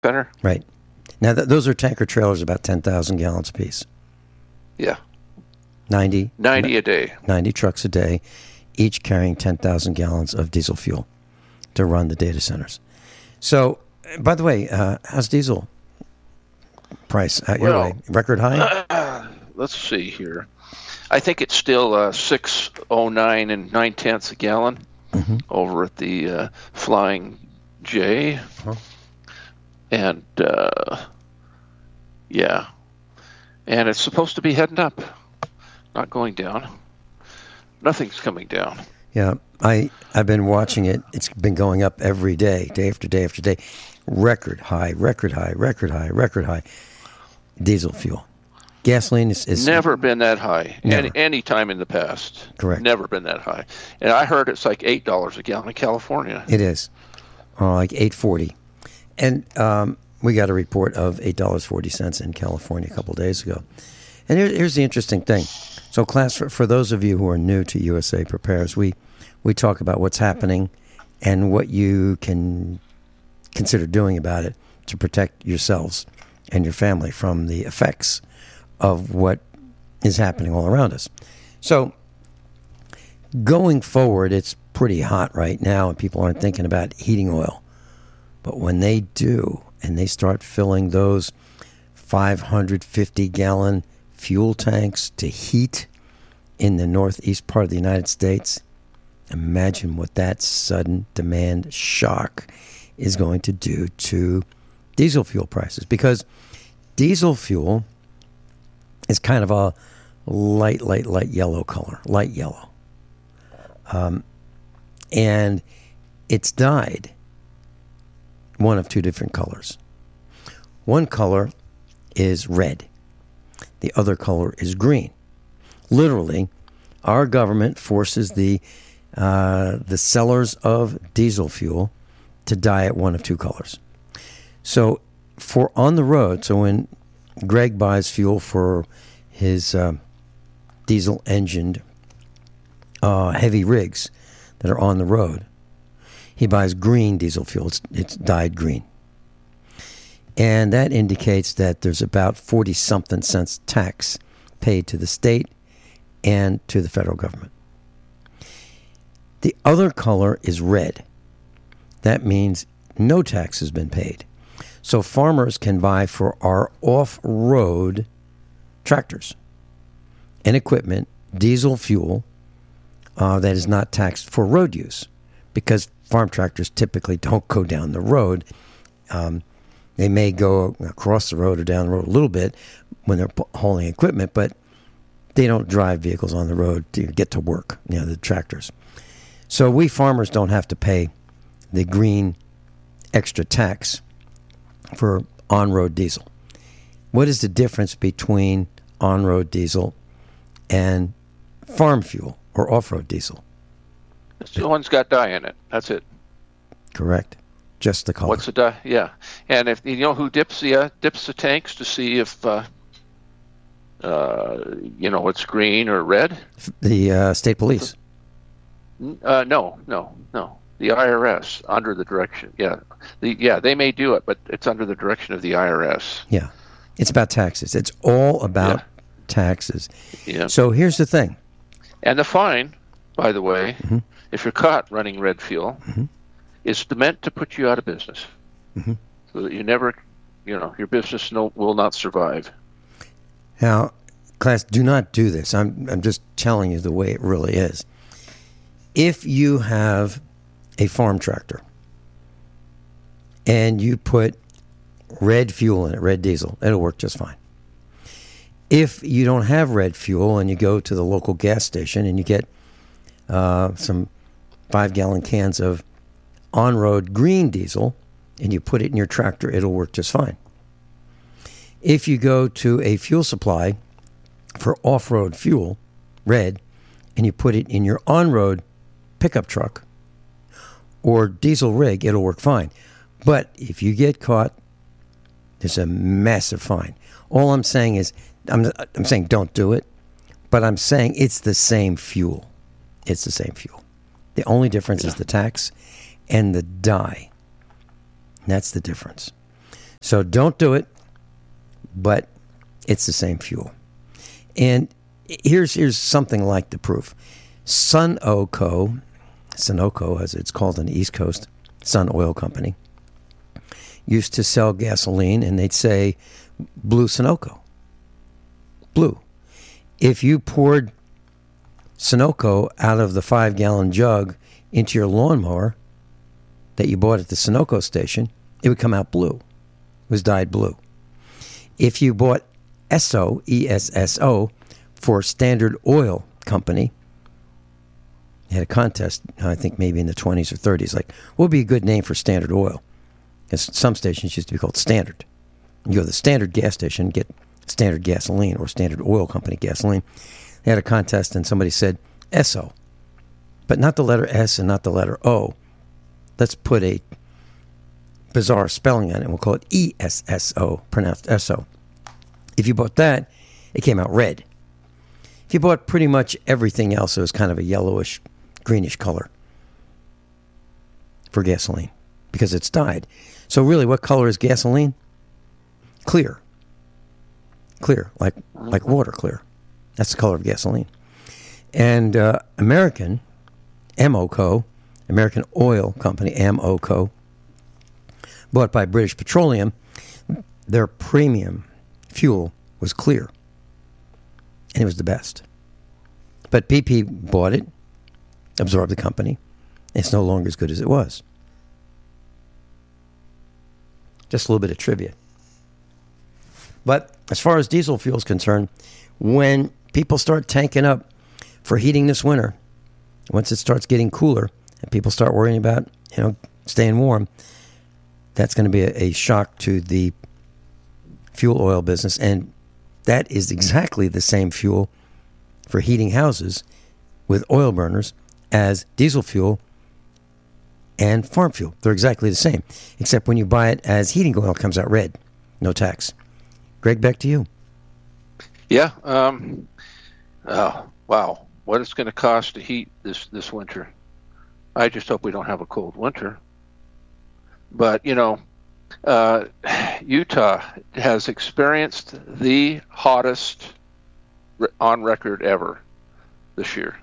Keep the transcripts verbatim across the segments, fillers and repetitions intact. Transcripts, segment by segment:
center. Right. Now, th- those are tanker trailers, about ten thousand gallons apiece. Yeah. ninety. ninety a day. ninety trucks a day, each carrying ten thousand gallons of diesel fuel to run the data centers. So, by the way, uh, how's diesel price out your Well, way? Record high? Uh, let's see here. I think it's still uh, six oh nine and nine tenths a gallon Mm-hmm. over at the uh, Flying J. Huh. And, uh, yeah. And it's supposed to be heading up, not going down. Nothing's coming down. Yeah, I, I've been watching it. It's been going up every day, day after day after day. Record high, record high, record high, record high. Diesel fuel. Gasoline is... is Never been that high. Never. Any, any time in the past. Correct. Never been that high. And I heard it's like eight dollars a gallon in California. It is. Uh, like eight forty. And um, we got a report of eight dollars and forty cents in California a couple days ago. And here, here's the interesting thing. So, class, for, for those of you who are new to U S A Prepares, we, we talk about what's happening and what you can consider doing about it to protect yourselves and your family from the effects of what is happening all around us. So, going forward, it's pretty hot right now, and people aren't thinking about heating oil. But when they do, and they start filling those five hundred fifty gallon fuel tanks to heat in the northeast part of the United States, imagine what that sudden demand shock is going to do to diesel fuel prices. Because diesel fuel is kind of a light, light, light yellow color, light yellow. Um, and it's dyed one of two different colors. One color is red. The other color is green. Literally, our government forces the uh, the sellers of diesel fuel to dye it one of two colors. So for on the road, so when Greg buys fuel for his uh, diesel-engined uh, heavy rigs that are on the road, he buys green diesel fuel. It's, it's dyed green. And that indicates that there's about forty-something cents tax paid to the state and to the federal government. The other color is red. That means no tax has been paid. So farmers can buy for our off-road tractors and equipment diesel fuel uh, that is not taxed for road use, because farm tractors typically don't go down the road. Um, they may go across the road or down the road a little bit when they're hauling equipment, but they don't drive vehicles on the road to get to work, you know, the tractors. So we farmers don't have to pay the green extra tax for on-road diesel. What is the difference between on-road diesel and farm fuel or off-road diesel? The one's got dye in it. That's it. Correct. Just the color. What's the dye? Yeah. And if you know who dips the uh, dips the tanks to see if uh, uh, you know it's green or red? The uh, state police. Uh, no, no, no. The I R S under the direction. Yeah, the, yeah, they may do it, but it's under the direction of the I R S. Yeah, it's about taxes. It's all about Yeah. taxes. Yeah. So here's the thing. And the fine, by the way, Mm-hmm. if you're caught running red fuel, Mm-hmm. is meant to put you out of business, Mm-hmm. so that you never, you know, your business no, will not survive. Now, class, do not do this. I'm I'm just telling you the way it really is. If you have a farm tractor and you put red fuel in it, red diesel, it'll work just fine. If you don't have red fuel and you go to the local gas station and you get uh, some five-gallon cans of on-road green diesel and you put it in your tractor, it'll work just fine. If you go to a fuel supply for off-road fuel, red, and you put it in your on-road pickup truck or diesel rig, it'll work fine. But if you get caught, there's a massive fine. All I'm saying is, I'm, I'm saying don't do it, but I'm saying it's the same fuel. It's the same fuel. The only difference Yeah. is the tax and the dye. That's the difference. So don't do it, but it's the same fuel. And here's here's something like the proof. Sunoco, Sunoco as it's called on the East Coast, Sun Oil Company, used to sell gasoline, and they'd say blue Sunoco. Blue. If you poured Sunoco out of the five-gallon jug into your lawnmower that you bought at the Sunoco station, it would come out blue. It was dyed blue. If you bought Esso, E S S O, for Standard Oil Company, they had a contest, I think maybe in the twenties or thirties, like, what would be a good name for Standard Oil? Because some stations used to be called Standard. You go to the Standard gas station, get Standard gasoline or Standard Oil Company gasoline. They had a contest, and somebody said Esso, but not the letter S and not the letter O. Let's put a bizarre spelling on it, and we'll call it E S S O, pronounced Esso. If you bought that, it came out red. If you bought pretty much everything else, it was kind of a yellowish, greenish color for gasoline because it's dyed. So really, what color is gasoline? Clear. Clear, like like water clear. That's the color of gasoline. And uh, American, Amoco, American Oil Company, Amoco, bought by British Petroleum, their premium fuel was clear. And it was the best. But B P bought it, absorbed the company. It's no longer as good as it was. Just a little bit of trivia. But as far as diesel fuel is concerned, when people start tanking up for heating this winter, once it starts getting cooler and people start worrying about, you know, staying warm, that's going to be a, a shock to the fuel oil business. And that is exactly the same fuel for heating houses with oil burners as diesel fuel and farm fuel. They're exactly the same, except when you buy it as heating oil, it comes out red. No tax. Greg, back to you. Yeah. Um, oh, wow. What it's going to cost to heat this, this winter. I just hope we don't have a cold winter. But, you know, uh, Utah has experienced the hottest re- on record ever this year.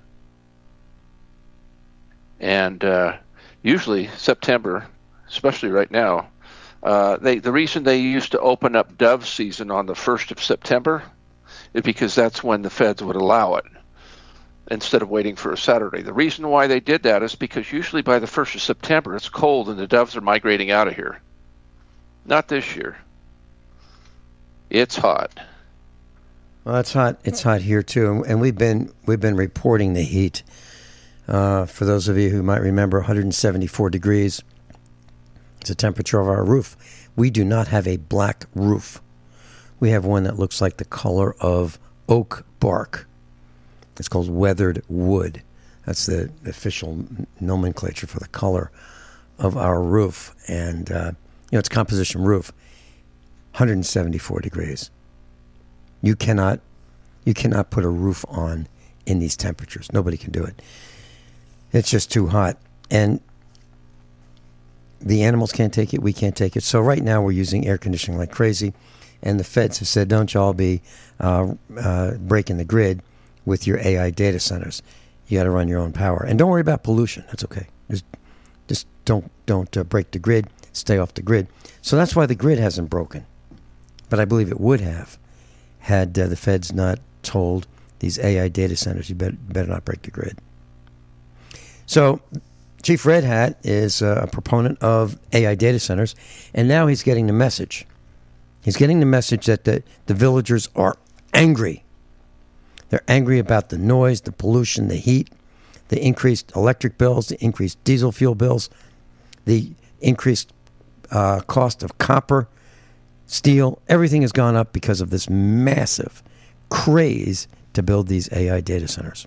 And uh, usually September, especially right now, Uh, they the reason they used to open up dove season on the first of September is because that's when the feds would allow it instead of waiting for a Saturday. The reason why they did that is because usually by the first of September it's cold and the doves are migrating out of here. Not this year. It's hot. Well, it's hot. It's hot here too, and we've been we've been reporting the heat. Uh, for those of you who might remember, one hundred seventy-four degrees. It's the temperature of our roof. We do not have a black roof. We have one that looks like the color of oak bark. It's called weathered wood. That's the official nomenclature for the color of our roof. And, uh, you know, it's composition roof. one hundred seventy-four degrees. You cannot, you cannot put a roof on in these temperatures. Nobody can do it. It's just too hot. And the animals can't take it. We can't take it. So right now we're using air conditioning like crazy. And the feds have said, don't y'all be uh, uh, breaking the grid with your A I data centers. You got to run your own power. And don't worry about pollution. That's okay. Just, just don't don't uh, break the grid. Stay off the grid. So that's why the grid hasn't broken. But I believe it would have had uh, the feds not told these A I data centers, you better, better not break the grid. So Chief Red Hat is a proponent of A I data centers, and now he's getting the message. He's getting the message that the, the villagers are angry. They're angry about the noise, the pollution, the heat, the increased electric bills, the increased diesel fuel bills, the increased uh, cost of copper, steel. Everything has gone up because of this massive craze to build these A I data centers.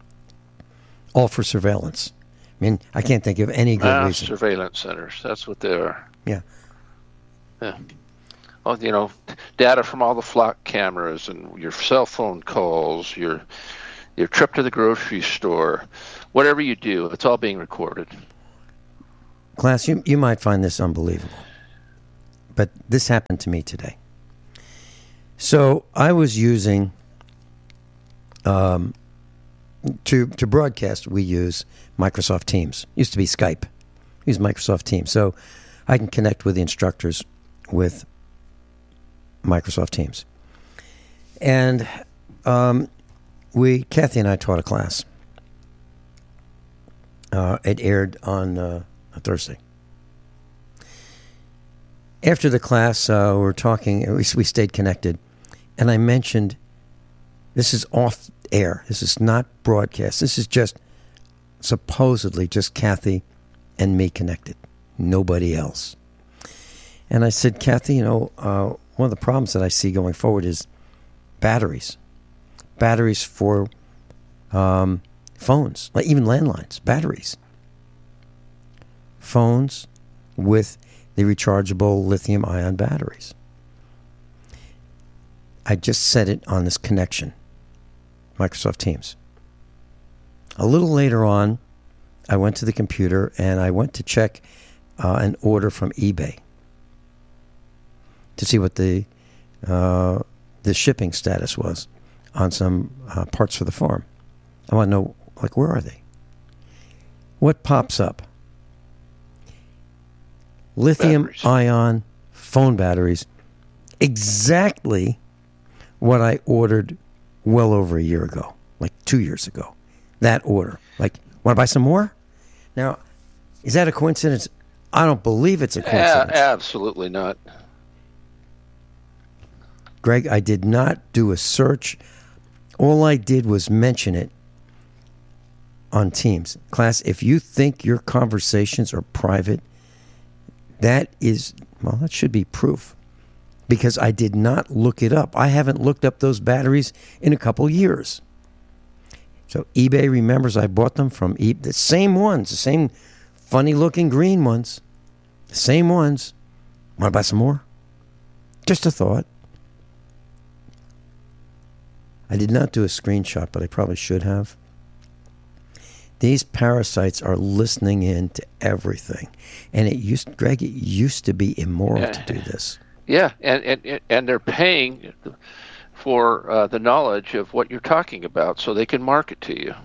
All for surveillance. I mean, I can't think of any good ah, reason. Surveillance centers. That's what they are. Yeah. Yeah. Oh, you know, data from all the flock cameras and your cell phone calls, your your trip to the grocery store, whatever you do, it's all being recorded. Class, you you might find this unbelievable, but this happened to me today. So I was using, um, to to broadcast, we use Microsoft Teams. Used to be Skype. We use Microsoft Teams. So I can connect with the instructors with Microsoft Teams. And um, we, Kathy and I taught a class. Uh, it aired on uh, a Thursday. After the class, uh, we were talking, we, we stayed connected, and I mentioned, this is off air. This is not broadcast. This is just supposedly just Kathy and me connected. Nobody else. And I said, Kathy, you know, uh, one of the problems that I see going forward is batteries. Batteries for um, phones, like even landlines, batteries. Phones with the rechargeable lithium-ion batteries. I just said it on this connection, Microsoft Teams. A little later on, I went to the computer and I went to check uh, an order from eBay to see what the uh, the shipping status was on some uh, parts for the farm. I want to know, like, where are they? What pops up? Lithium-ion phone batteries, exactly what I ordered well over a year ago, like two years ago. That order. Like, want to buy some more? Now, is that a coincidence? I don't believe it's a coincidence. Yeah, absolutely not. Greg, I did not do a search. All I did was mention it on Teams. Class, if you think your conversations are private, that is, well, that should be proof. Because I did not look it up. I haven't looked up those batteries in a couple years. So eBay remembers I bought them from e- the same ones, the same funny-looking green ones, the same ones. Want to buy some more? Just a thought. I did not do a screenshot, but I probably should have. These parasites are listening in to everything. And it used, Greg, it used to be immoral Yeah. to do this. Yeah, and, and, and they're paying for uh, the knowledge of what you're talking about so they can market to you.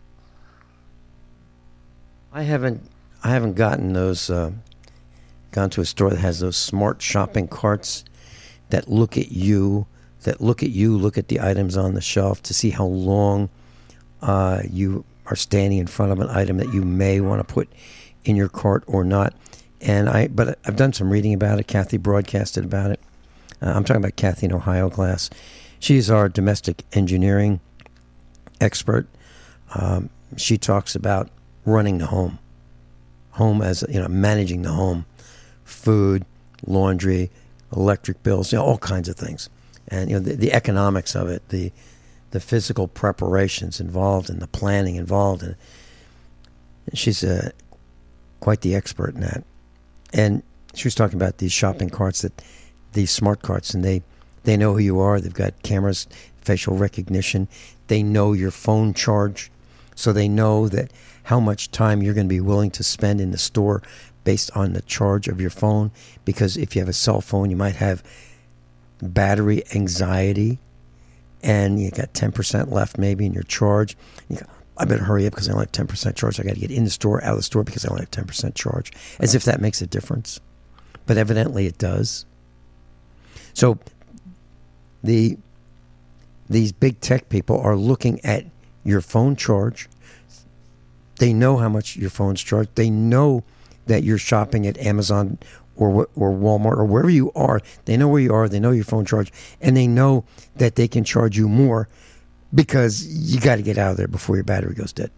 I haven't I haven't gotten those, uh, gone to a store that has those smart shopping carts that look at you, that look at you, look at the items on the shelf to see how long uh, you are standing in front of an item that you may want to put in your cart or not. And I, but I've done some reading about it. Kathy broadcasted about it. Uh, I'm talking about Kathy in Ohio class. She's our domestic engineering expert. Um, she talks about running the home, home as you know, managing the home, food, laundry, electric bills, you know, all kinds of things, and you know the, the economics of it, the the physical preparations involved, and the planning involved, and she's uh, quite the expert in that. And she was talking about these shopping carts, that these smart carts, and they, they know who you are. They've got cameras, facial recognition. They know your phone charge, so they know that how much time you're going to be willing to spend in the store based on the charge of your phone. Because if you have a cell phone, you might have battery anxiety, and you got ten percent left maybe in your charge. You go, I better hurry up because I only have ten percent charge. I got to get in the store, out of the store because I only have ten percent charge. As if that makes a difference. But evidently it does. So the these big tech people are looking at your phone charge. They know how much your phone's charged. They know that you're shopping at Amazon or or Walmart or wherever you are. They know where you are. They know your phone charge. And they know that they can charge you more because you got to get out of there before your battery goes dead.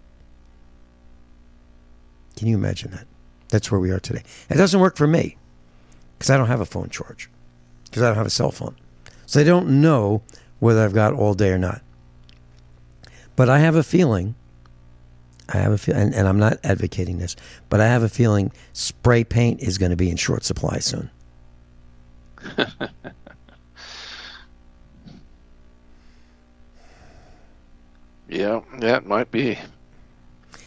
Can you imagine that? That's where we are today. It doesn't work for me because I don't have a phone charge, because I don't have a cell phone. So they don't know whether I've got all day or not. But I have a feeling, I have a feel, and, and I'm not advocating this, but I have a feeling spray paint is going to be in short supply soon. Yeah, yeah, it might be.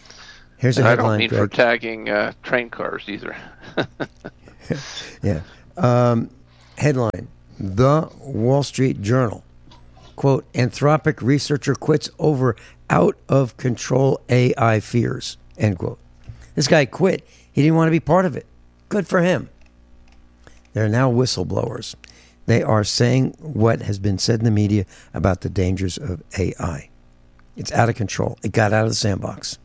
Here's a And I headline, don't mean Greg. for tagging uh, train cars either. Yeah. Um, headline, The Wall Street Journal. Quote, Anthropic researcher quits over out-of-control A I fears, end quote. This guy quit. He didn't want to be part of it. Good for him. They're now whistleblowers. They are saying what has been said in the media about the dangers of A I. It's out of control. It got out of the sandbox.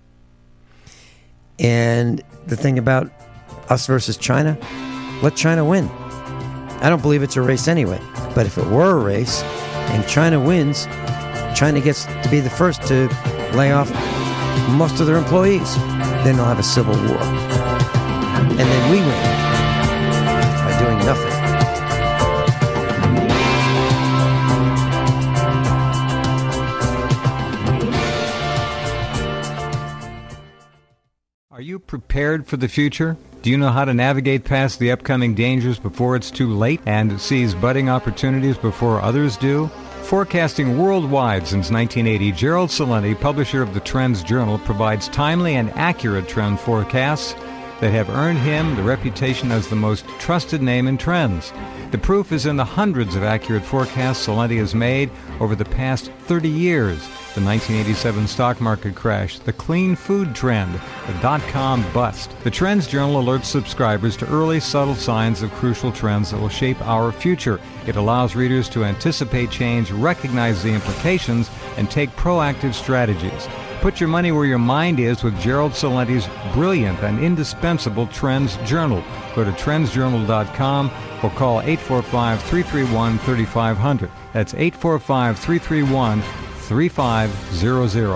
And the thing about us versus China, let China win. I don't believe it's a race anyway. But if it were a race and China wins, China gets to be the first to lay off most of their employees. Then they'll have a civil war. And then we win by doing nothing. Are you prepared for the future? Do you know how to navigate past the upcoming dangers before it's too late and seize budding opportunities before others do? Forecasting worldwide since nineteen eighty, Gerald Celente, publisher of the Trends Journal, provides timely and accurate trend forecasts that have earned him the reputation as the most trusted name in trends. The proof is in the hundreds of accurate forecasts Celente has made over the past thirty years. The nineteen eighty-seven stock market crash, the clean food trend, the dot-com bust. The Trends Journal alerts subscribers to early, subtle signs of crucial trends that will shape our future. It allows readers to anticipate change, recognize the implications, and take proactive strategies. Put your money where your mind is with Gerald Celente's brilliant and indispensable Trends Journal. Go to trends journal dot com or call eight four five, three three one, three five zero zero. That's eight four five, three three one, three five zero zero.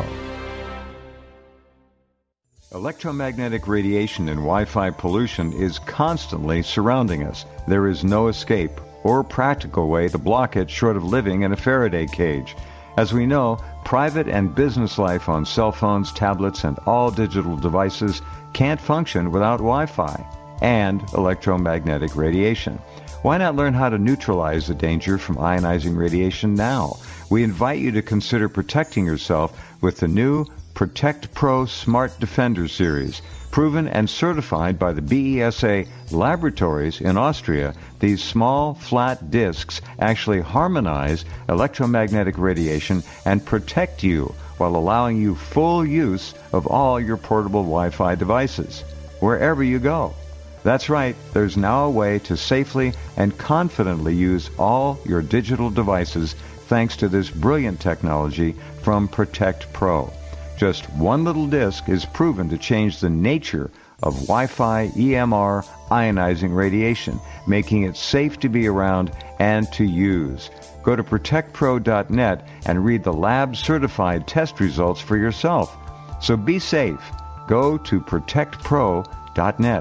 Electromagnetic radiation and Wi-Fi pollution is constantly surrounding us. There is no escape or practical way to block it short of living in a Faraday cage. As we know, private and business life on cell phones, tablets, and all digital devices can't function without Wi-Fi and electromagnetic radiation. Why not learn how to neutralize the danger from ionizing radiation now? We invite you to consider protecting yourself with the new Protect Pro Smart Defender series. Proven and certified by the B E S A laboratories in Austria, these small, flat discs actually harmonize electromagnetic radiation and protect you while allowing you full use of all your portable Wi-Fi devices, wherever you go. That's right, there's now a way to safely and confidently use all your digital devices thanks to this brilliant technology from Protect Pro. Just one little disc is proven to change the nature of Wi-Fi E M R ionizing radiation, making it safe to be around and to use. Go to protect pro dot net and read the lab-certified test results for yourself. So be safe. Go to protect pro dot net.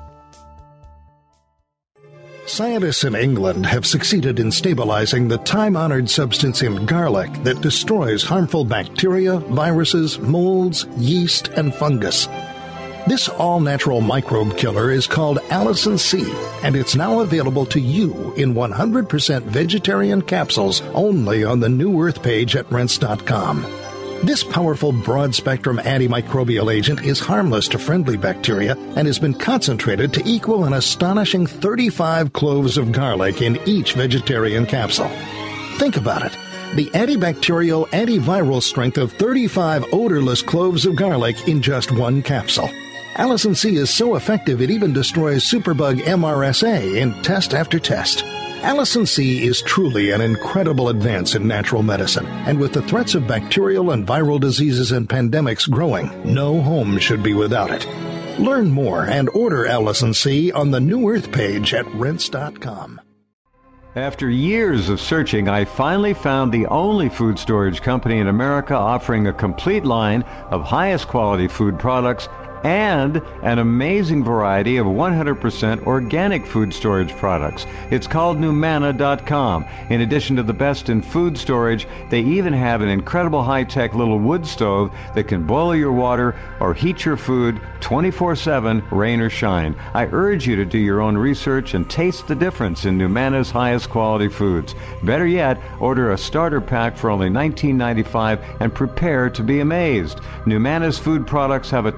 Scientists in England have succeeded in stabilizing the time-honored substance in garlic that destroys harmful bacteria, viruses, molds, yeast, and fungus. This all-natural microbe killer is called Allicin C, and it's now available to you in one hundred percent vegetarian capsules only on the New Earth page at rense dot com. This powerful broad-spectrum antimicrobial agent is harmless to friendly bacteria and has been concentrated to equal an astonishing thirty-five cloves of garlic in each vegetarian capsule. Think about it. The antibacterial, antiviral strength of thirty-five odorless cloves of garlic in just one capsule. Allicin C is so effective it even destroys superbug M R S A in test after test. Allicin C is truly an incredible advance in natural medicine, and with the threats of bacterial and viral diseases and pandemics growing, no home should be without it. Learn more and order Allicin C on the New Earth page at rense dot com. After years of searching, I finally found the only food storage company in America offering a complete line of highest quality food products and an amazing variety of one hundred percent organic food storage products. It's called new manna dot com. In addition to the best in food storage, they even have an incredible high-tech little wood stove that can boil your water or heat your food twenty-four seven, rain or shine. I urge you to do your own research and taste the difference in NuManna's highest quality foods. Better yet, order a starter pack for only nineteen ninety-five and prepare to be amazed. NuManna's food products have a twenty-five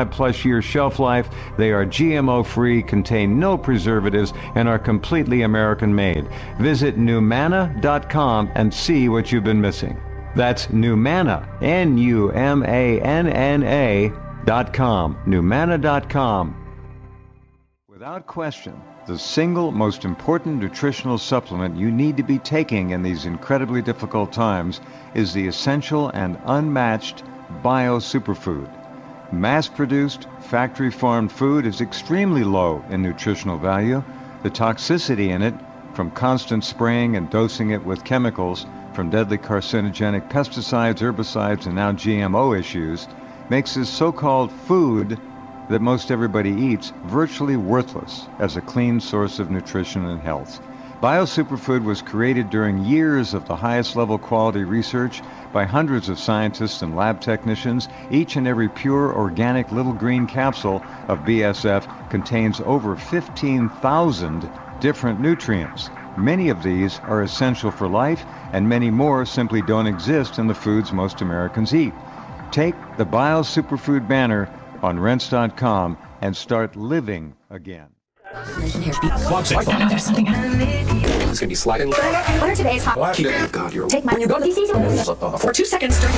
twenty-five plus year shelf life. They are G M O free, contain no preservatives, and are completely American made. Visit Numana dot com and see what you've been missing. That's Numana, N U M A N N A dot com, Numana dot com. Without question, the single most important nutritional supplement you need to be taking in these incredibly difficult times is the essential and unmatched Bio Superfood. Mass-produced, factory-farmed food is extremely low in nutritional value. The toxicity in it, from constant spraying and dosing it with chemicals, from deadly carcinogenic pesticides, herbicides, and now G M O issues, makes this so-called food that most everybody eats virtually worthless as a clean source of nutrition and health. Bio Superfood was created during years of the highest level quality research by hundreds of scientists and lab technicians. Each and every pure organic little green capsule of B S F contains over fifteen thousand different nutrients. Many of these are essential for life, and many more simply don't exist in the foods most Americans eat. Take the Bio Superfood banner on rense dot com and start living again. There's gonna be sliding. What are today's hot? What? God, you're. Take my. When you go to D C. for two seconds during.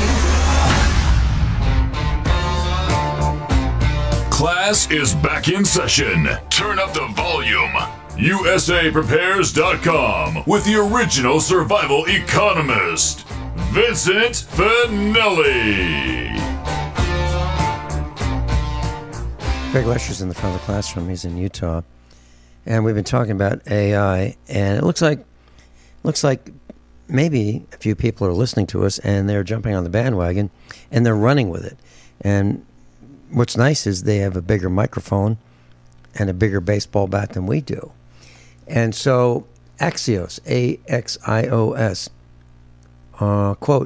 Class is back in session. Turn up the volume. U S A Prepares dot com with the original survival economist, Vincent Finelli. Greg Lesher's in the front of the classroom. He's in Utah, and we've been talking about A I. And it looks like, looks like maybe a few people are listening to us, and they're jumping on the bandwagon, and they're running with it. And what's nice is they have a bigger microphone and a bigger baseball bat than we do. And so Axios, A X I O S, uh, quote,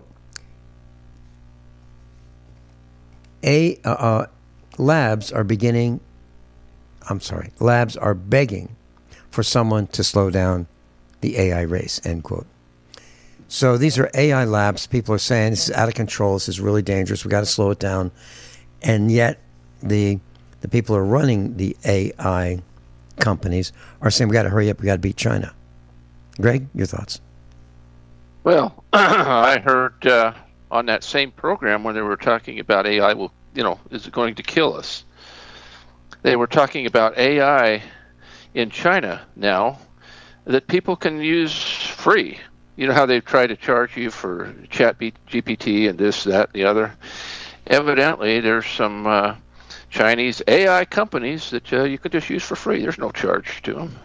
A. Uh, uh, Labs are beginning, I'm sorry, labs are begging for someone to slow down the A I race, end quote. So these are A I labs. People are saying this is out of control. This is really dangerous. We got to slow it down. And yet the the people who are running the A I companies are saying we got to hurry up. We got to beat China. Greg, your thoughts? Well, I heard uh, on that same program when they were talking about A I will, you know, is it going to kill us? They were talking about A I in China now that people can use free. You know how they've tried to charge you for Chat G P T and this, that, the other? Evidently, there's some uh, Chinese A I companies that uh, you can just use for free. There's no charge to them.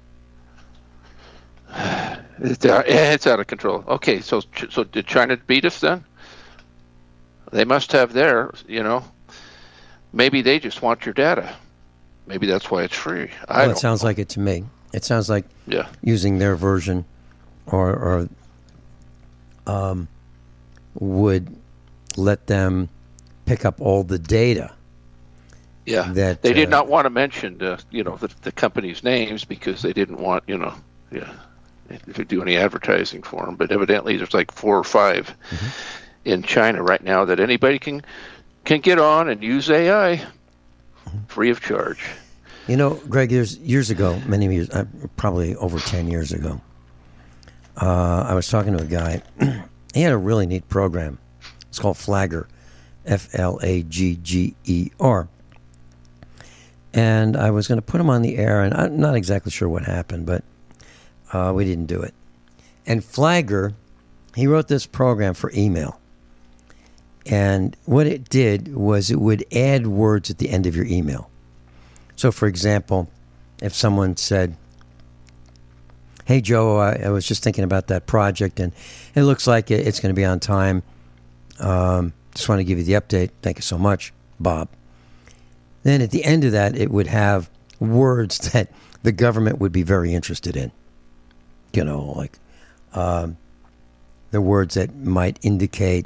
It's, uh, it's out of control. Okay, so so did China beat us then? They must have their, you know, maybe they just want your data. Maybe that's why it's free. I well, don't it sounds know. like it to me. It sounds like yeah. using their version or, or um, would let them pick up all the data. Yeah, that, they did uh, not want to mention, uh, you know, the, the company's names because they didn't want, you know, yeah, to do any advertising for them. But evidently, there's like four or five mm-hmm. in China right now that anybody can can get on and use A I mm-hmm. free of charge. You know, Greg, years years ago, many years, uh, probably over ten years ago, uh, I was talking to a guy. He had a really neat program. It's called Flagger, F L A G G E R. And I was going to put him on the air, and I'm not exactly sure what happened, but uh, we didn't do it. And Flagger, he wrote this program for email. And what it did was it would add words at the end of your email. So, for example, if someone said, hey, Joe, I, I was just thinking about that project, and it looks like it, it's going to be on time. Um, just want to give you the update. Thank you so much, Bob. Then at the end of that, it would have words that the government would be very interested in. You know, like um, the words that might indicate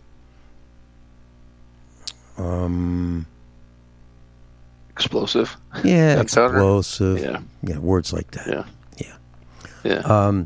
um, explosive. Yeah, explosive. Yeah. yeah, words like that. Yeah, yeah, yeah. Um,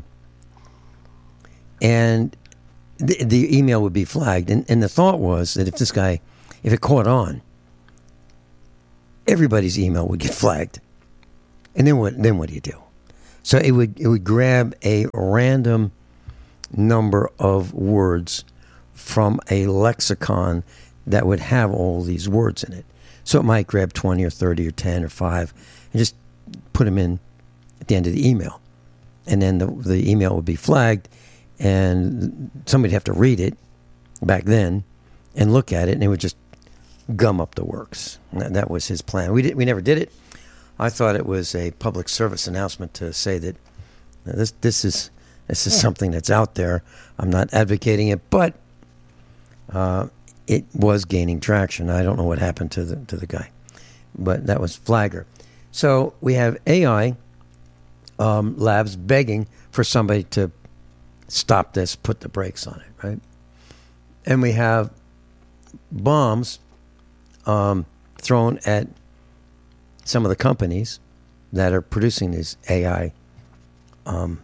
and the, the email would be flagged, and, and the thought was that if this guy, if it caught on, everybody's email would get flagged. And then what? Then what do you do? So it would it would grab a random number of words from a lexicon that would have all these words in it. So it might grab twenty or thirty or ten or five and just put them in at the end of the email. And then the, the email would be flagged, and somebody'd have to read it back then and look at it, and it would just gum up the works. That, that was his plan. We did, we never did it. I thought it was a public service announcement to say that this this is this is something that's out there. I'm not advocating it, but uh, it was gaining traction. I don't know what happened to the to the guy, but that was Flagger. So we have A I um, labs begging for somebody to stop this, put the brakes on it, right? And we have bombs um, thrown at some of the companies that are producing these A I um,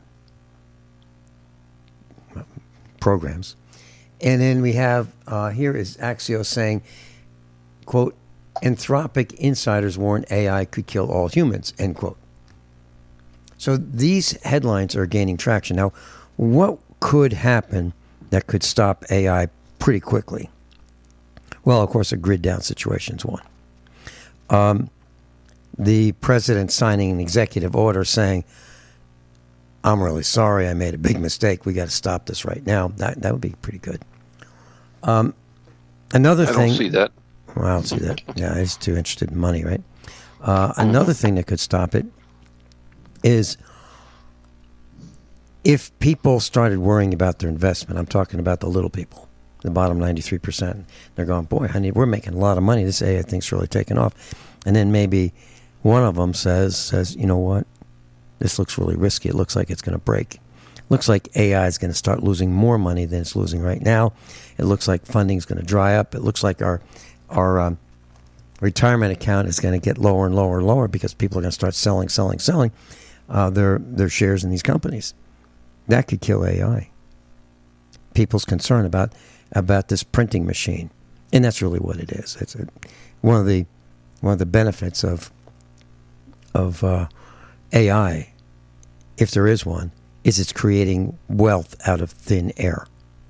programs. And then we have, uh, here is Axios saying, quote, Anthropic insiders warn A I could kill all humans, end quote. So these headlines are gaining traction. Now, what could happen that could stop A I pretty quickly? Well, of course, a grid down situation is one. Um, the president signing an executive order saying, I'm really sorry, I made a big mistake. We got to stop this right now. That that would be pretty good. Um, another I thing. I don't see that. Well, I don't see that. Yeah, he's too interested in money, right? Uh, another thing that could stop it is if people started worrying about their investment. I'm talking about the little people, the bottom ninety-three percent. They're going, boy, honey, we're making a lot of money. This A I thing's really taking off. And then maybe one of them says, says, you know what? This looks really risky. It looks like it's going to break. Looks like A I is going to start losing more money than it's losing right now. It looks like funding is going to dry up. It looks like our our um, retirement account is going to get lower and lower and lower because people are going to start selling, selling, selling uh, their their shares in these companies. That could kill A I. People's concern about about this printing machine, and that's really what it is. It's a, one of the one of the benefits of of uh, A I, if there is one, is it's creating wealth out of thin air.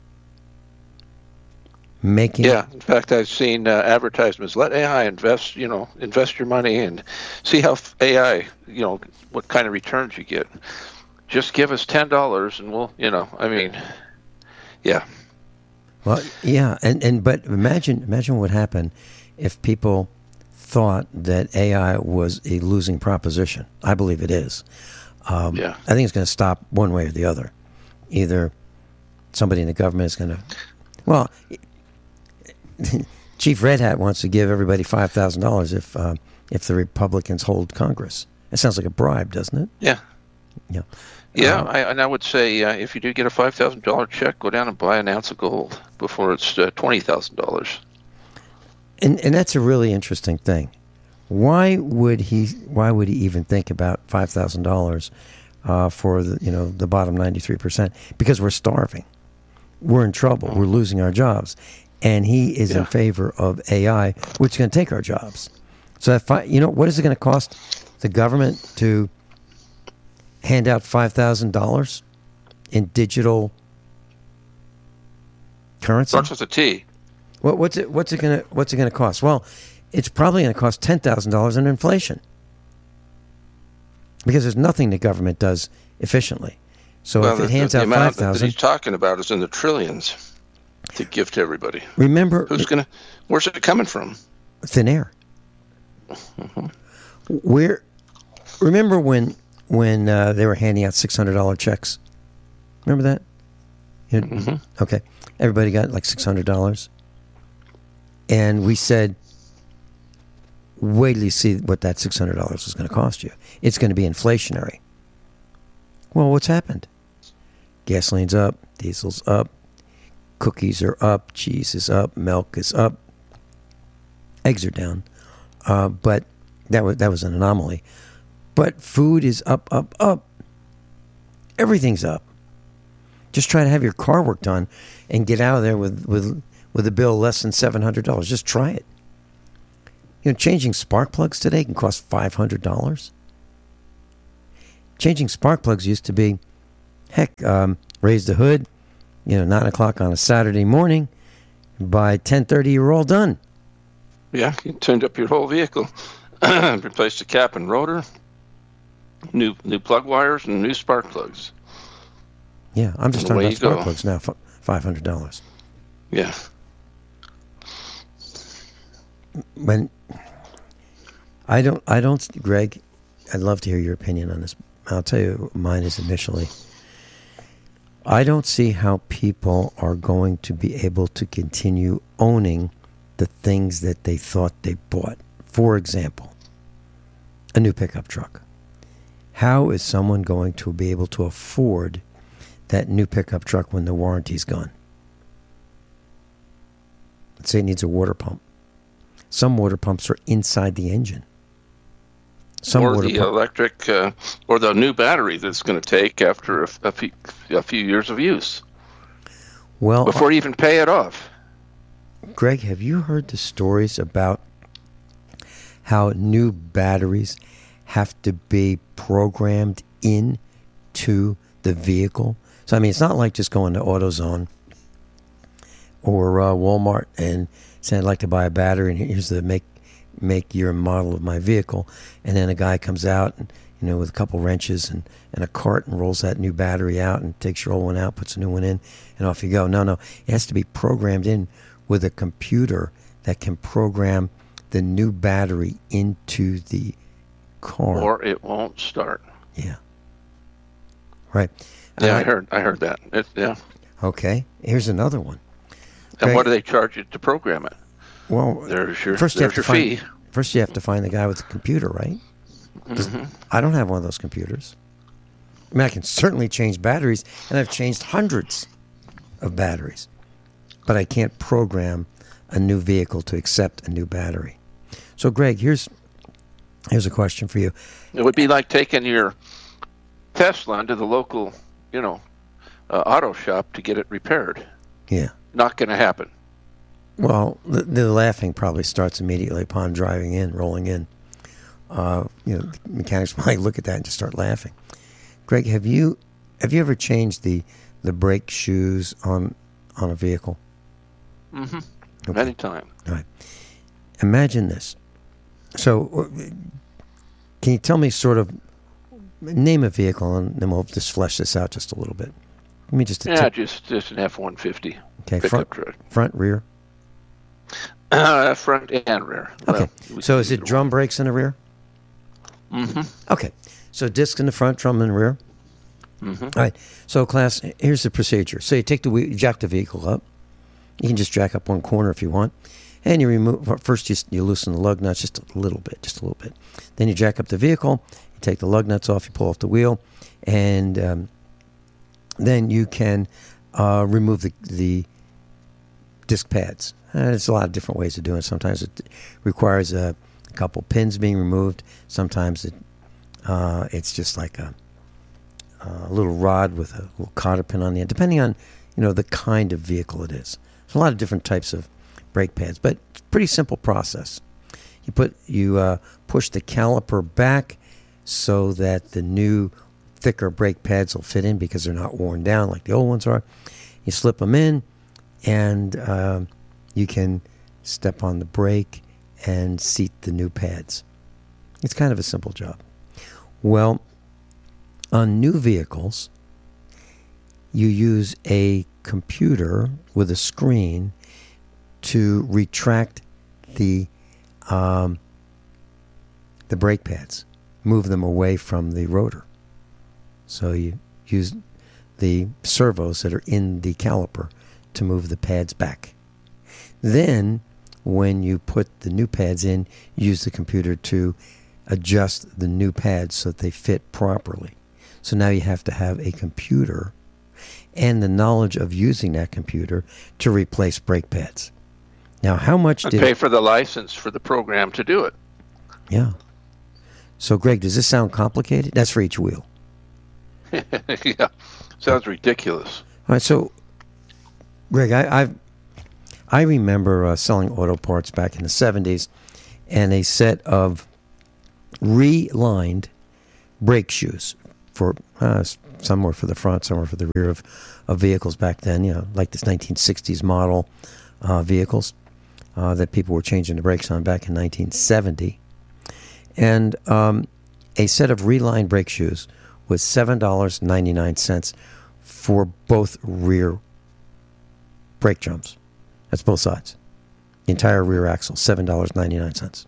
Making yeah, in fact, I've seen uh, advertisements. Let A I invest, you know, invest your money and see how A I, you know, what kind of returns you get. Just give us ten dollars and we'll, you know, I mean, yeah. Well, yeah, and, and but imagine imagine what happened if people thought that A I was a losing proposition. I believe it is. Um, yeah. I think it's going to stop one way or the other. Either somebody in the government is going to, well, Chief Red Hat wants to give everybody five thousand dollars if uh, if the Republicans hold Congress. It sounds like a bribe, doesn't it? Yeah. Yeah. Yeah, uh, I, and I would say uh, if you do get a five thousand dollars check, go down and buy an ounce of gold before it's uh, twenty thousand dollars. And and that's a really interesting thing. Why would he? Why would he even think about five thousand uh, dollars for the you know the bottom ninety three percent? Because we're starving, we're in trouble, we're losing our jobs, and he is yeah. in favor of A I, which is going to take our jobs. So if I, you know, what is it going to cost the government to hand out five thousand dollars in digital currency? Starts with a T. What, what's it? What's it going to? What's it going to cost? Well, it's probably going to cost ten thousand dollars in inflation, because there's nothing the government does efficiently. So well, if it the, hands the, out the five thousand, that he's talking about is in the trillions to give to everybody. Remember, who's going to? Where's it coming from? Thin air. Mm-hmm. Where? Remember when when uh, they were handing out six hundred dollar checks? Remember that? You know, mm-hmm. Okay, everybody got like six hundred dollars, and we said, wait till you see what that six hundred dollars is going to cost you. It's going to be inflationary. Well, what's happened? Gasoline's up, diesel's up, cookies are up, cheese is up, milk is up, eggs are down. Uh, but that was that was an anomaly. But food is up, up, up. Everything's up. Just try to have your car worked on and get out of there with with, with a bill less than seven hundred dollars. Just try it. You know, changing spark plugs today can cost five hundred dollars. Changing spark plugs used to be, heck, um, raise the hood, you know, nine o'clock on a Saturday morning. By ten thirty, you're all done. Yeah, you tuned up your whole vehicle, replaced the cap and rotor, new new plug wires, and new spark plugs. Yeah, I'm just And talking away about you spark go. plugs now, five hundred dollars. Yeah. When I don't, I don't, Greg, I'd love to hear your opinion on this. I'll tell you what mine is initially. I don't see how people are going to be able to continue owning the things that they thought they bought. For example, a new pickup truck. How is someone going to be able to afford that new pickup truck when the warranty's gone? Let's say it needs a water pump. Some water pumps are inside the engine. Some or water the pump- electric, uh, or the new battery that's going to take after a, a, few, a few years of use, well, before you even pay it off. Greg, have you heard the stories about how new batteries have to be programmed into the vehicle? So, I mean, it's not like just going to AutoZone or uh, Walmart and saying, I'd like to buy a battery, and here's the make, make year and model of my vehicle. And then a guy comes out, and, you know, with a couple wrenches and, and a cart and rolls that new battery out and takes your old one out, puts a new one in, and off you go. No, no. It has to be programmed in with a computer that can program the new battery into the car. Or it won't start. Yeah. Right. Yeah, Uh, I heard. I heard that. It, yeah. Okay. Here's another one. And Greg- what do they charge you to program it? Well, There's your first you there's have to your find fee. first you have to find the guy with the computer, right? 'Cause Mm-hmm. I don't have one of those computers. I mean, I can certainly change batteries, and I've changed hundreds of batteries, but I can't program a new vehicle to accept a new battery. So, Greg, here's here's a question for you. It would be like taking your Tesla into the local, you know, uh, auto shop to get it repaired. Yeah. Not going to happen. Well, the, the laughing probably starts immediately upon driving in, rolling in. Uh, you know, mechanics might look at that and just start laughing. Greg, have you have you ever changed the the brake shoes on on a vehicle? Mm-hmm. Okay. Many times. All right. Imagine this. So, uh, can you tell me sort of name a vehicle, and then we'll just flesh this out just a little bit. Let me just a Yeah, tip. just just an F one fifty. Okay, pickup front, truck. front, rear. Uh, front and rear. Okay. Well, So is it drum brakes in the rear? Mm-hmm. Okay. So disc in the front, drum in the rear. Mm-hmm. All right. So class, here's the procedure. So you take the wheel, you jack the vehicle up. You can just jack up one corner if you want, and you remove first. You, you loosen the lug nuts just a little bit, just a little bit. Then you jack up the vehicle. You take the lug nuts off. You pull off the wheel, and um, then you can uh, remove the the disc pads. Uh, there's a lot of different ways of doing it. Sometimes it requires a, a couple pins being removed. Sometimes it uh, it's just like a, a little rod with a little cotter pin on the end, depending on you know the kind of vehicle it is. There's a lot of different types of brake pads, but it's a pretty simple process. You put you uh, push the caliper back so that the new thicker brake pads will fit in because they're not worn down like the old ones are. You slip them in, and um, you can step on the brake and seat the new pads. It's kind of a simple job. Well, on new vehicles, you use a computer with a screen to retract the um, the brake pads, move them away from the rotor. So you use the servos that are in the caliper to move the pads back. Then, when you put the new pads in, you use the computer to adjust the new pads so that they fit properly. So now you have to have a computer and the knowledge of using that computer to replace brake pads. Now, how much And did... pay for the license for the program to do it. Yeah. So, Greg, does this sound complicated? That's for each wheel. Yeah, sounds ridiculous. All right, so, Greg, I I've, I remember uh, selling auto parts back in the seventies, and a set of relined brake shoes for uh, some were for the front, some were for the rear of, of vehicles back then, you know, like this nineteen sixties model uh, vehicles uh, that people were changing the brakes on back in nineteen seventy. And um, a set of relined brake shoes was seven dollars and ninety-nine cents for both rear brake drums. That's both sides. The entire rear axle, seven dollars and ninety-nine cents.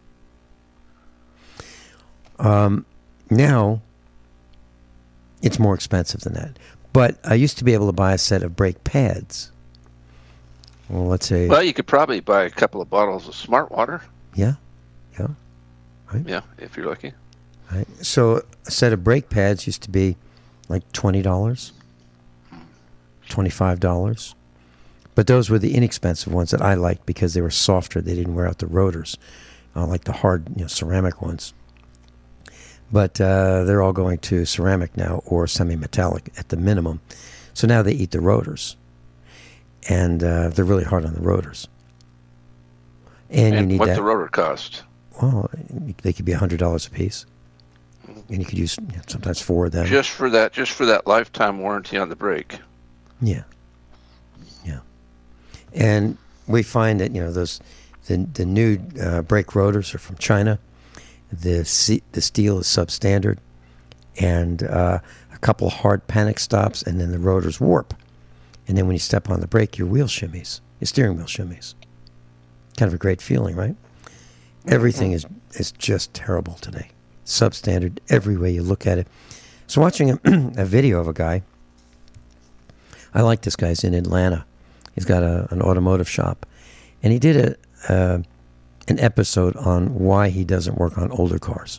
Um, now, it's more expensive than that. But I used to be able to buy a set of brake pads. Well, let's say... Well, you could probably buy a couple of bottles of Smart Water. Yeah, yeah. Right. Yeah, if you're lucky. Right. So a set of brake pads used to be like twenty dollars, twenty-five dollars. But those were the inexpensive ones that I liked because they were softer. They didn't wear out the rotors, uh, like the hard, you know, ceramic ones. But uh, they're all going to ceramic now or semi-metallic at the minimum. So now they eat the rotors. And uh, they're really hard on the rotors. And, and you need what that. the rotor cost? Well, they could be one hundred dollars a piece. And you could use you know, sometimes four of them. Just for that, just for that lifetime warranty on the brake. Yeah. Yeah. And we find that, you know, those the the new uh, brake rotors are from China. The C, the steel is substandard, and uh, a couple of hard panic stops, and then the rotors warp. And then when you step on the brake, your wheel shimmies, your steering wheel shimmies. Kind of a great feeling, right? Everything is is just terrible today. Substandard every way you look at it. So watching a, a video of a guy, I like this guy. He's in Atlanta. He's got a, an automotive shop, and he did a. Uh, an episode on why he doesn't work on older cars.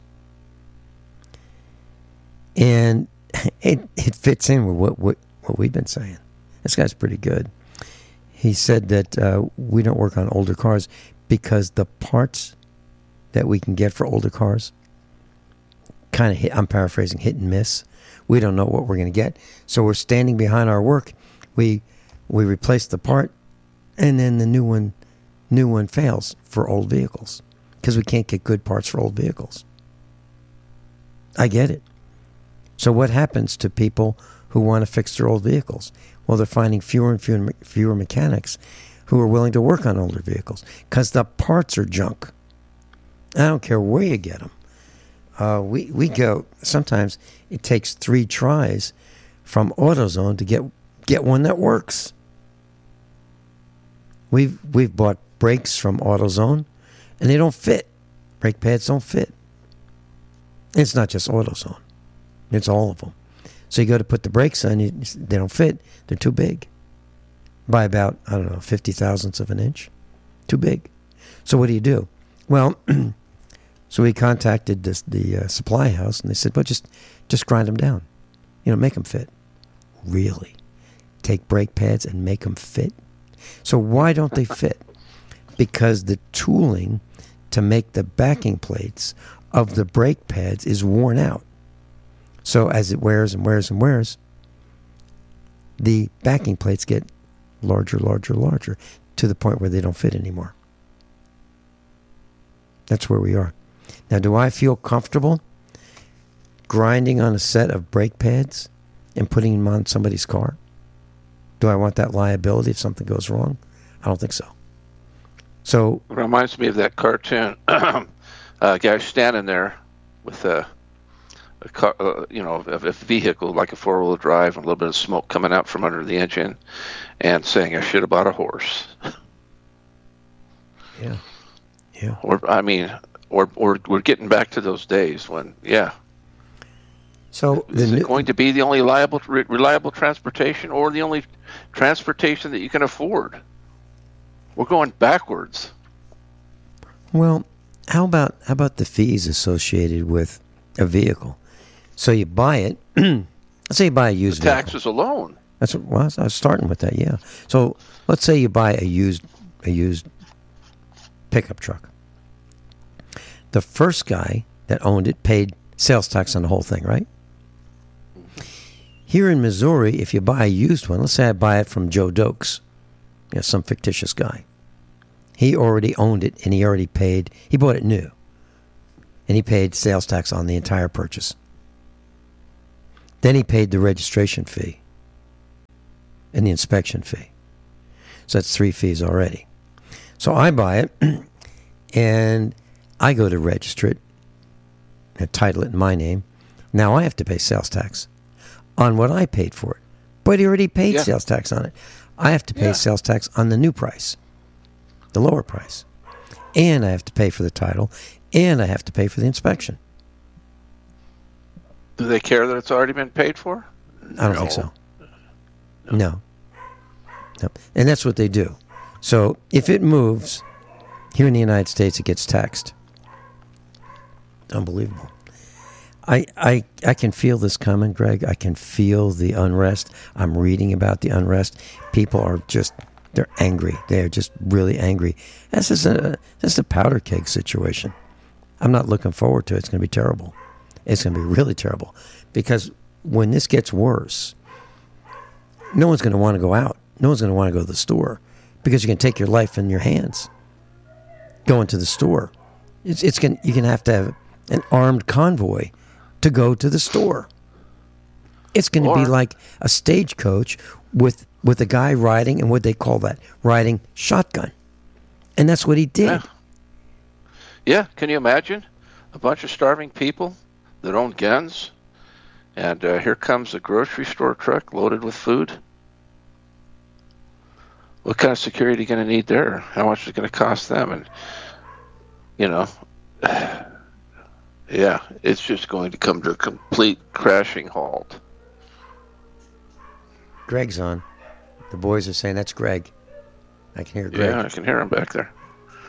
And it it fits in with what, what, what we've been saying. This guy's pretty good. He said that uh, we don't work on older cars because the parts that we can get for older cars kind of hit, I'm paraphrasing, hit and miss. We don't know what we're going to get. So we're standing behind our work. We we replace the part, and then the new one New one fails for old vehicles because we can't get good parts for old vehicles. I get it. So what happens to people who want to fix their old vehicles? Well, they're finding fewer and fewer, fewer mechanics who are willing to work on older vehicles because the parts are junk. I don't care where you get them. Uh, we, we go, sometimes it takes three tries from AutoZone to get get one that works. We've we've bought brakes from AutoZone, and they don't fit. Brake pads don't fit. It's not just AutoZone. It's all of them. So you go to put the brakes on, you, they don't fit. They're too big. By about, I don't know, fifty thousandths of an inch. Too big. So what do you do? Well, so we contacted this, the uh, supply house, and they said, well, just, just grind them down. You know, make them fit. Really? Take brake pads and make them fit? So why don't they fit? Because the tooling to make the backing plates of the brake pads is worn out. So as it wears and wears and wears, the backing plates get larger, larger, larger to the point where they don't fit anymore. That's where we are. Now, do I feel comfortable grinding on a set of brake pads and putting them on somebody's car? Do I want that liability if something goes wrong? I don't think so. So it reminds me of that cartoon. A guy standing there with a, a car, uh, you know, a, a vehicle like a four-wheel drive, and a little bit of smoke coming out from under the engine, and saying, "I should have bought a horse." Yeah, yeah. Or I mean, or or we're getting back to those days when, yeah. So is the it new, going to be the only reliable, reliable transportation, or the only transportation that you can afford? We're going backwards. Well, how about how about the fees associated with a vehicle? So you buy it. Let's say you buy a used the vehicle. taxes alone. That's what well, I was starting with that. Yeah. So let's say you buy a used a used pickup truck. The first guy that owned it paid sales tax on the whole thing, right? Here in Missouri, if you buy a used one, let's say I buy it from Joe Dokes, you know, some fictitious guy, He already owned it, and he already paid. He bought it new, and he paid sales tax on the entire purchase. Then he paid the registration fee and the inspection fee. So that's three fees already. So I buy it, and I go to register it and title it in my name. Now I have to pay sales tax on what I paid for it. But he already paid yeah. sales tax on it. I have to pay yeah. sales tax on the new price, the lower price. And I have to pay for the title, and I have to pay for the inspection. Do they care that it's already been paid for? I don't no. think so. No. no. No. And that's what they do. So if it moves, here in the United States, it gets taxed. Unbelievable. I, I I can feel this coming, Greg. I can feel the unrest. I'm reading about the unrest. People are just, they're angry. They're just really angry. This is a, this is a powder keg situation. I'm not looking forward to it. It's going to be terrible. It's going to be really terrible. Because when this gets worse, no one's going to want to go out. No one's going to want to go to the store because you can take your life in your hands going to the store. It's, it's going, you're going to have to have an armed convoy to go to the store. It's going to be like a stagecoach with with a guy riding, and what they call that, riding shotgun. And that's what he did. Yeah. yeah, can you imagine? A bunch of starving people that own guns, and uh, here comes a grocery store truck loaded with food. What kind of security are you going to need there? How much is it going to cost them? And, you know, yeah, it's just going to come to a complete crashing halt. Greg's on. The boys are saying, that's Greg. I can hear Greg. Yeah, I can hear him back there.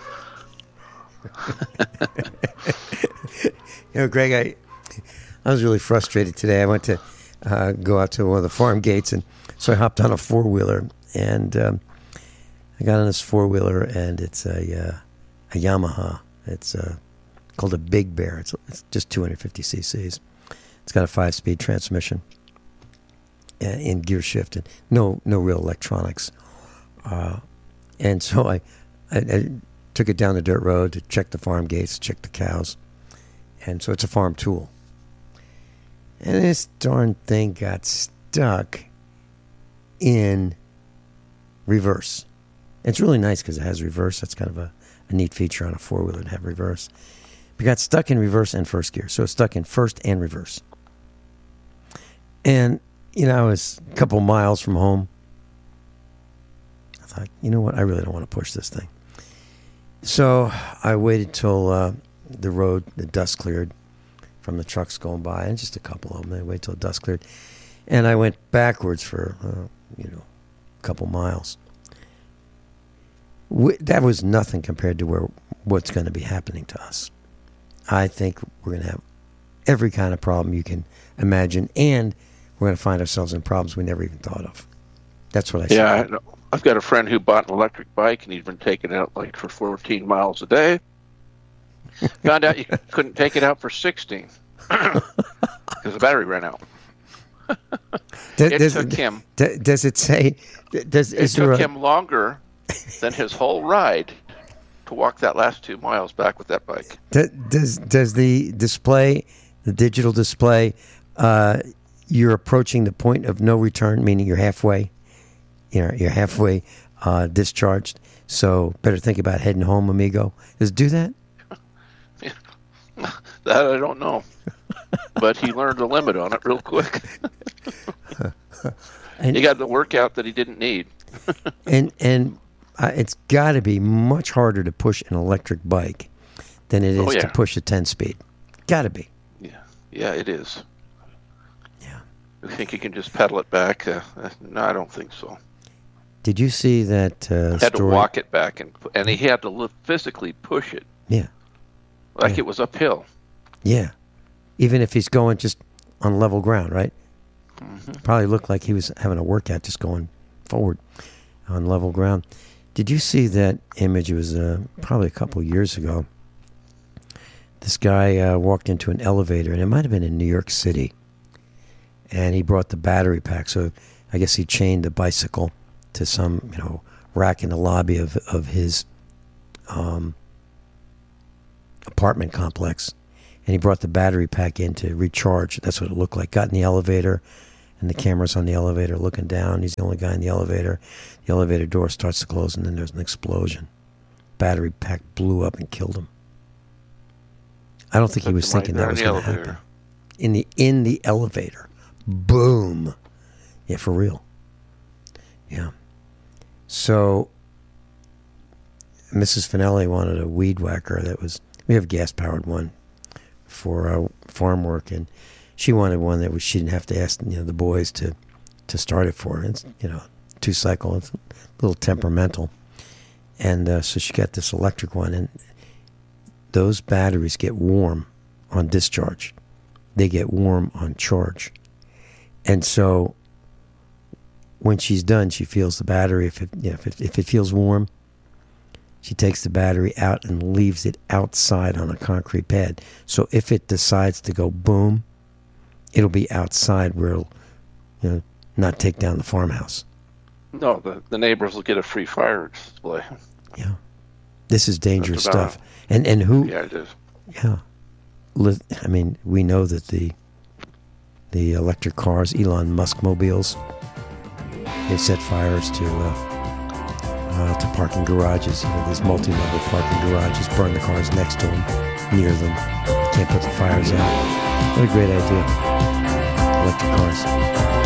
You know, Greg, I I was really frustrated today. I went to uh, go out to one of the farm gates, and so I hopped on a four-wheeler, and um, I got on this four-wheeler, and it's a, uh, a Yamaha. It's uh, called a Big Bear. It's, it's just two hundred fifty cc's. It's got a five-speed transmission and in gear shift, and no no real electronics. Uh, and so I, I, I took it down the dirt road to check the farm gates, check the cows. And so it's a farm tool. And this darn thing got stuck in reverse. It's really nice because it has reverse. That's kind of a, a neat feature on a four-wheeler to have reverse. It got stuck in reverse and first gear. So it's stuck in first and reverse. And, you know, I was a couple miles from home. I thought, you know what? I really don't want to push this thing. So I waited till uh, the road, the dust cleared from the trucks going by, and just a couple of them. I waited till the dust cleared. And I went backwards for, uh, you know, a couple miles. We, that was nothing compared to where what's going to be happening to us. I think we're going to have every kind of problem you can imagine, and we're going to find ourselves in problems we never even thought of. That's what I yeah, said. I know. I've got a friend who bought an electric bike, and he'd been taking it out like for fourteen miles a day. Found out you couldn't take it out for sixteen because the battery ran out. does, it does, took him. Does it say? Does it is took there a, him longer than his whole ride to walk that last two miles back with that bike. Does does, does the display, the digital display, uh, you're approaching the point of no return, meaning you're halfway. You know, you're halfway uh, discharged, so better think about heading home, amigo. Does it do that? That I don't know, but he learned the limit on it real quick. and, he got the workout that he didn't need. and and uh, it's got to be much harder to push an electric bike than it is oh, yeah. to push a ten-speed. Got to be. Yeah, yeah, it is. Yeah. You think you can just pedal it back? Uh, no, I don't think so. Did you see that uh, Had story? to walk it back, and and he had to lift, physically push it. Yeah. Like yeah. it was uphill. Yeah. Even if he's going just on level ground, right? Mm-hmm. Probably looked like he was having a workout just going forward on level ground. Did you see that image? It was uh, probably a couple years ago. This guy uh, walked into an elevator, and it might have been in New York City. And he brought the battery pack. So I guess he chained the bicycle to some, you know, rack in the lobby of, of his um, apartment complex, and he brought the battery pack in to recharge. That's what it looked like. Got in the elevator, and the camera's on the elevator looking down. He's the only guy in the elevator. The elevator door starts to close, and then there's an explosion. Battery pack blew up and killed him. I don't think he was thinking that was going to happen. In the in the elevator. Boom. Yeah, for real. Yeah. So Missus Finelli wanted a weed whacker that was, we have a gas-powered one for uh, farm work, and she wanted one that was, she didn't have to ask, you know, the boys to, to start it for her. It's, you know, two-cycle, it's a little temperamental. And uh, so she got this electric one, and those batteries get warm on discharge. They get warm on charge. And so when she's done, she feels the battery. If it, you know, if it, if it feels warm, she takes the battery out and leaves it outside on a concrete pad. So if it decides to go boom, it'll be outside where it'll, you know, not take down the farmhouse. No, the, the neighbors will get a free fire display. Yeah. This is dangerous stuff. And and who... Yeah, it is. Yeah. I mean, we know that the the electric cars, Elon Musk mobiles, they set fires to uh, uh, to parking garages. You know, these multi-level parking garages, burn the cars next to them, near them. Can't put the fires out. What a great idea. Electric cars.